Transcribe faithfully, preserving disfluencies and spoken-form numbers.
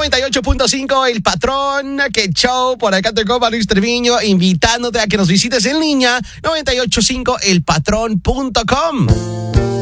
noventa y ocho punto cinco El Patrón, que show, por acá te copa Luis Treviño, invitándote a que nos visites en línea, noventa y ocho punto cinco el patrón punto com.